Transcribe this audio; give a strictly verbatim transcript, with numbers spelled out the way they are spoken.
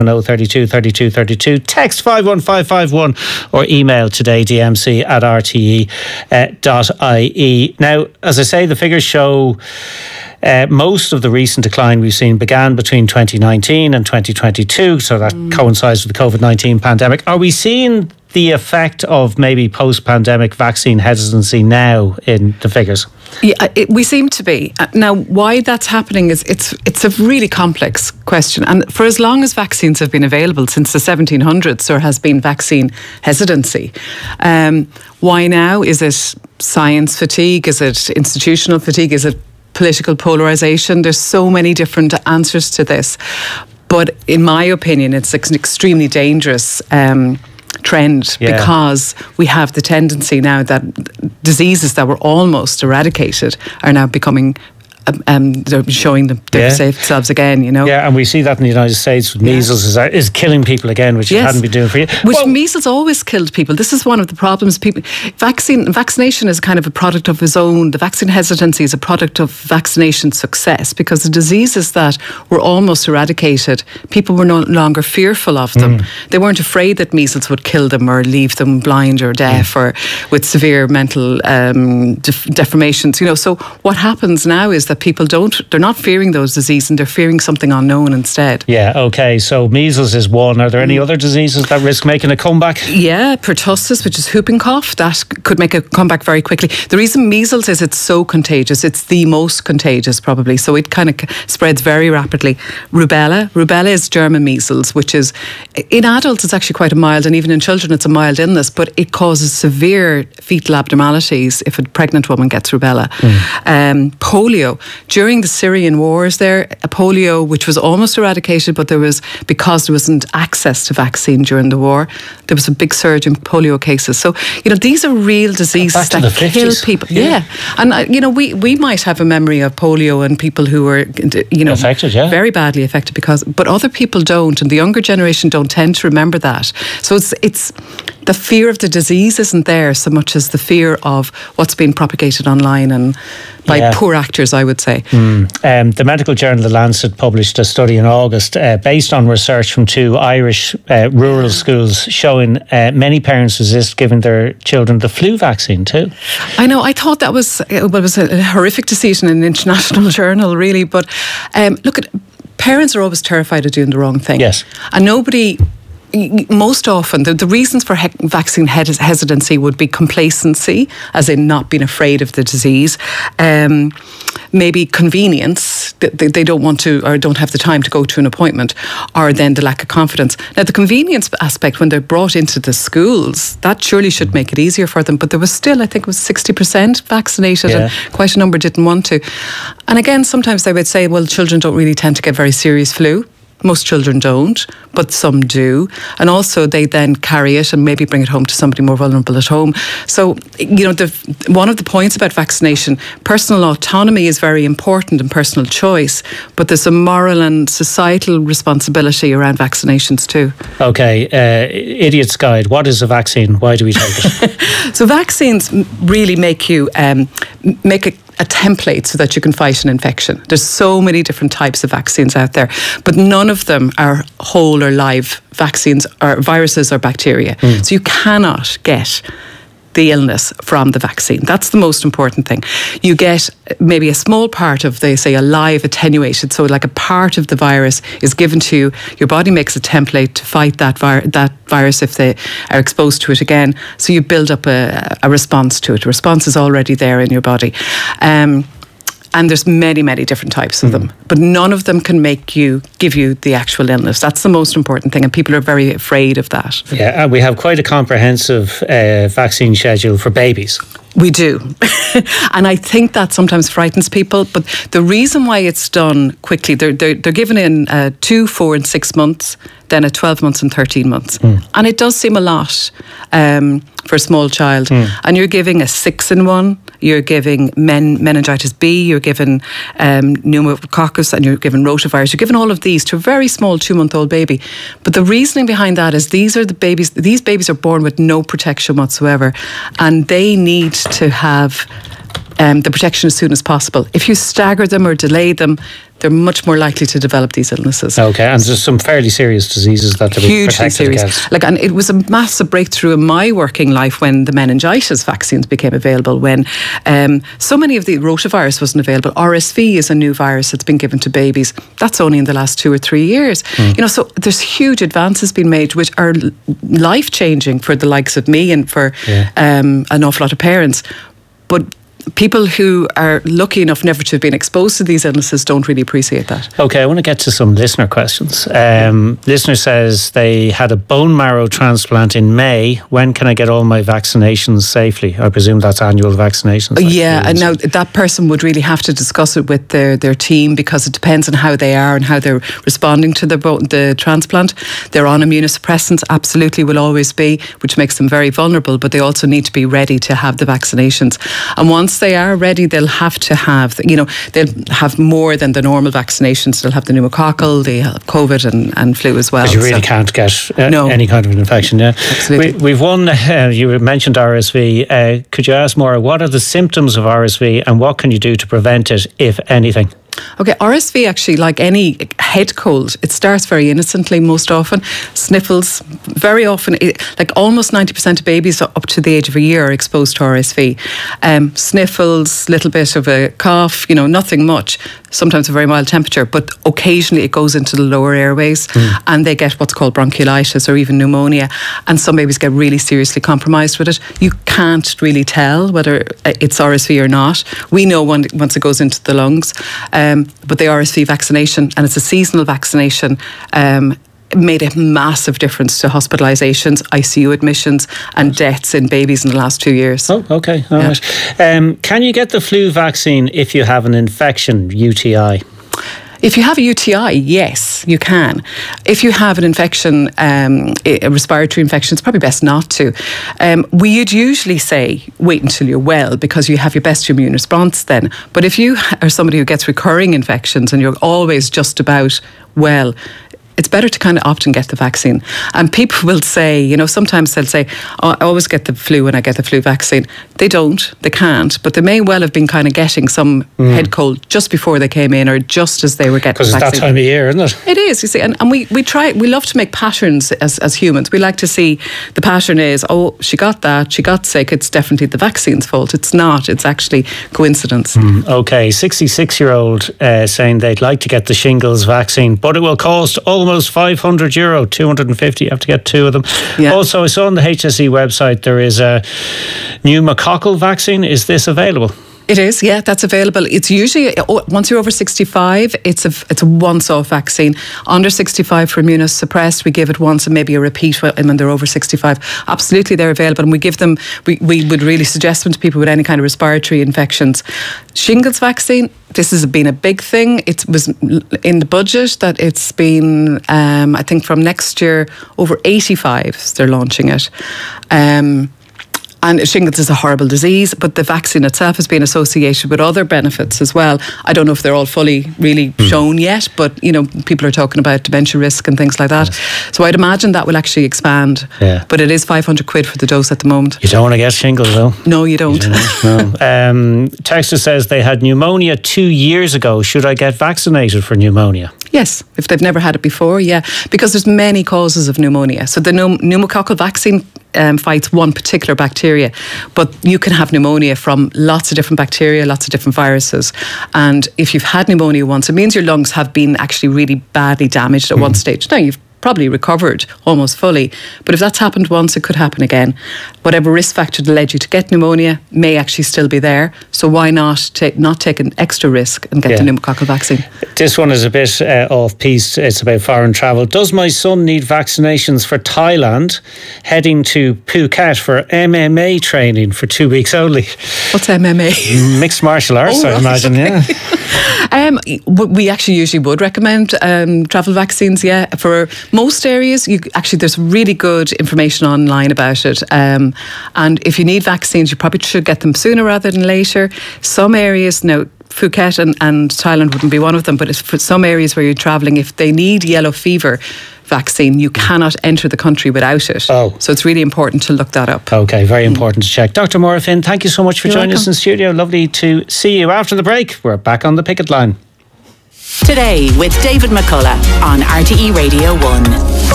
oh thirty-two thirty-two thirty-two. Text five one five five one or email today d m c at r t e dot i e. Now, as I say, the figures show Uh, most of the recent decline we've seen began between twenty nineteen and twenty twenty-two, so that mm. coincides with the COVID nineteen pandemic. Are we seeing the effect of maybe post-pandemic vaccine hesitancy now in the figures? Yeah, it, we seem to be. Now, why that's happening is it's it's a really complex question. And for as long as vaccines have been available, since the seventeen hundreds, there has been vaccine hesitancy. Um, why now? Is it science fatigue? Is it institutional fatigue? Is it political polarisation? There's so many different answers to this. But in my opinion, it's an extremely dangerous um, trend yeah. because we have the tendency now that diseases that were almost eradicated are now becoming Um, they're showing themselves yeah. again, you know. Yeah, and we see that in the United States with measles yeah. is, is killing people again, which yes. it hadn't been doing for you. Which well, measles always killed people. This is one of the problems. People, vaccine vaccination is kind of a product of its own. The vaccine hesitancy is a product of vaccination success, because the diseases that were almost eradicated, people were no longer fearful of them. Mm. They weren't afraid that measles would kill them or leave them blind or deaf mm. or with severe mental um, def- deformations. You know, so what happens now is that people don't, they're not fearing those diseases and they're fearing something unknown instead. Yeah, okay, so measles is one. Are there any mm. other diseases that risk making a comeback? Yeah, pertussis, which is whooping cough, that could make a comeback very quickly. The reason measles is it's so contagious, it's the most contagious probably, so it kind of spreads very rapidly. Rubella, rubella is German measles, which is, in adults it's actually quite a mild, and even in children it's a mild illness, but it causes severe fetal abnormalities if a pregnant woman gets rubella. Mm. Um, polio, during the Syrian wars there, polio, which was almost eradicated, but there was, because there wasn't access to vaccine during the war, there was a big surge in polio cases. So, you know, these are real diseases that kill people. Yeah. yeah. And, uh, you know, we, we might have a memory of polio and people who were, you know, affected, yeah. very badly affected, because, but other people don't, and the younger generation don't tend to remember that. So it's, it's, the fear of the disease isn't there so much as the fear of what's being propagated online and by yeah. poor actors, I would say. Mm. Um, the medical journal The Lancet published a study in August uh, based on research from two Irish uh, rural schools showing uh, many parents resist giving their children the flu vaccine too. I know, I thought that was, well, it was a horrific to see it in an international journal, really. But um, look, at parents are always terrified of doing the wrong thing. Yes. And nobody... Most often, the, the reasons for he- vaccine hes- hesitancy would be complacency, as in not being afraid of the disease, um, maybe convenience, they, they don't want to or don't have the time to go to an appointment, or then the lack of confidence. Now, the convenience aspect, when they're brought into the schools, that surely should make it easier for them, but there was still, I think it was sixty percent vaccinated, yeah. and quite a number didn't want to. And again, sometimes they would say, well, children don't really tend to get very serious flu. Most children don't, but some do. And also they then carry it and maybe bring it home to somebody more vulnerable at home. So, you know, the, one of the points about vaccination, personal autonomy is very important and personal choice, but there's a moral and societal responsibility around vaccinations too. Okay, uh, Idiot's Guide, what is a vaccine? Why do we take it? So vaccines really make you um, make a a template so that you can fight an infection. There's so many different types of vaccines out there, but none of them are whole or live vaccines or viruses or bacteria. Mm. So you cannot get the illness from the vaccine. That's the most important thing. You get maybe a small part of, they say, a live attenuated, so like a part of the virus is given to you. Your body makes a template to fight that, vir- that virus if they are exposed to it again. So you build up a, a response to it. A response is already there in your body. Um, And there's many, many different types of mm. them. But none of them can make you, give you the actual illness. That's the most important thing. And people are very afraid of that. Yeah, and we have quite a comprehensive uh, vaccine schedule for babies. We do. And I think that sometimes frightens people. But the reason why it's done quickly, they're, they're, they're given in uh, two, four and six months, then at twelve months and thirteen months. Mm. And it does seem a lot um, for a small child. Mm. And you're giving a six in one. You're giving men, meningitis B, you're giving um, pneumococcus, and you're giving rotavirus. You're giving all of these to a very small two-month-old baby. But the reasoning behind that is these are the babies, these babies are born with no protection whatsoever, and they need to have um, the protection as soon as possible. If you stagger them or delay them, they're much more likely to develop these illnesses. Okay, and there's some fairly serious diseases that they're being Hugely protected serious. against. Like, and it was a massive breakthrough in my working life when the meningitis vaccines became available, when um, so many of the rotavirus wasn't available. R S V is a new virus that's been given to babies. That's only in the last two or three years. Mm. You know, so there's huge advances being made which are life-changing for the likes of me and for yeah. um, an awful lot of parents. But people who are lucky enough never to have been exposed to these illnesses don't really appreciate that. Okay, I want to get to some listener questions. Um, listener says they had a bone marrow transplant in May. When can I get all my vaccinations safely? I presume that's annual vaccinations. Yeah, and now that person would really have to discuss it with their, their team, because it depends on how they are and how they're responding to the, the transplant. They're on immunosuppressants, absolutely will always be, which makes them very vulnerable, but they also need to be ready to have the vaccinations. And once they are ready, they'll have to have, you know, they'll have more than the normal vaccinations. They'll have the pneumococcal, the COVID and, and flu as well. Because you really so. can't get uh, no. any kind of an infection, yeah? Absolutely. We, we've one, uh, you mentioned R S V. Uh, could you ask more, what are the symptoms of R S V and what can you do to prevent it, if anything? Okay, R S V actually, like any head cold, it starts very innocently most often. Sniffles, very often, it, like almost ninety percent of babies up to the age of a year are exposed to R S V. Um, sniffles, little bit of a cough, you know, nothing much. Sometimes a very mild temperature, but occasionally it goes into the lower airways mm. and they get what's called bronchiolitis or even pneumonia. And some babies get really seriously compromised with it. You can't really tell whether it's R S V or not. We know when, once it goes into the lungs. Um, but the R S V vaccination, and it's a seasonal vaccination, um, made a massive difference to hospitalisations, I C U admissions and deaths in babies in the last two years. Oh, okay. All yeah. right. Um, can you get the flu vaccine if you have an infection, U T I? If you have a U T I, yes, you can. If you have an infection, um, a respiratory infection, it's probably best not to. Um, we'd usually say wait until you're well, because you have your best immune response then. But if you are somebody who gets recurring infections and you're always just about well, it's better to kind of often get the vaccine. And people will say, you know, sometimes they'll say, oh, I always get the flu when I get the flu vaccine. They don't, they can't, but they may well have been kind of getting some mm. head cold just before they came in or just as they were getting the vaccine. Because it's that time of year, isn't it? It is, you see. And, and we, we try, we love to make patterns as, as humans. We like to see the pattern is, oh, she got that, she got sick, it's definitely the vaccine's fault. It's not, it's actually coincidence. Mm, okay, sixty-six-year-old uh, saying they'd like to get the shingles vaccine, but it will cost almost five hundred euro, two hundred fifty. You have to get two of them. Yeah. Also, I saw on the H S E website there is a pneumococcal vaccine. Is this available? It is, yeah, that's available. It's usually, once you're over sixty-five, it's a it's a once-off vaccine. Under sixty-five for immunosuppressed, we give it once and maybe a repeat when they're over sixty-five. Absolutely, they're available, and we give them, we, we would really suggest them to people with any kind of respiratory infections. Shingles vaccine, this has been a big thing. It was in the budget that it's been, um, I think from next year, over eighty-five, they're launching it. Um, And shingles is a horrible disease, but the vaccine itself has been associated with other benefits as well. I don't know if they're all fully really mm. shown yet, but you know, people are talking about dementia risk and things like that. Yes. So I'd imagine that will actually expand. Yeah. But it is five hundred quid for the dose at the moment. You don't want to get shingles though. No, you don't. You don't no. um, Texter says they had pneumonia two years ago. Should I get vaccinated for pneumonia? Yes, if they've never had it before, yeah. Because there's many causes of pneumonia. So the pneumococcal vaccine um, fights one particular bacteria, but you can have pneumonia from lots of different bacteria, lots of different viruses. And if you've had pneumonia once, it means your lungs have been actually really badly damaged at mm. one stage. Now, you've probably recovered almost fully, but if that's happened once, it could happen again. Whatever risk factor that led you to get pneumonia may actually still be there, so why not take not take an extra risk and get yeah. the pneumococcal vaccine? This one is a bit uh, off piece. It's about foreign travel. Does my son need vaccinations for Thailand, heading to Phuket for M M A training for two weeks only? What's M M A? Mixed martial arts, oh, I right, imagine, okay. yeah. um, we actually usually would recommend um, travel vaccines, yeah, for most areas. You actually, there's really good information online about it. Um, and if you need vaccines, you probably should get them sooner rather than later. Some areas, now, Phuket and, and Thailand wouldn't be one of them, but it's for some areas where you're travelling, if they need yellow fever vaccine, you cannot enter the country without it. Oh. So it's really important to look that up. Okay, very important mm. to check. Doctor Maura Finn, thank you so much for You're joining welcome. us in studio. Lovely to see you. After the break, we're back on the picket line. Today with David McCullough on R T E Radio one.